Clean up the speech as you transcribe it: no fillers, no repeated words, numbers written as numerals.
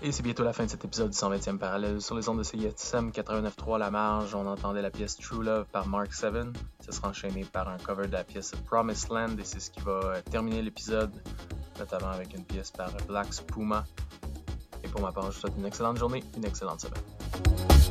Et c'est bientôt la fin de cet épisode du 120e parallèle sur les ondes de CISM 89.3 La Marge. On entendait la pièce True Love par Mark Seven. Ça sera enchaîné par un cover de la pièce Promised Land et c'est ce qui va terminer l'épisode, notamment avec une pièce par Black Spuma. Et pour ma part, je vous souhaite une excellente journée, une excellente semaine.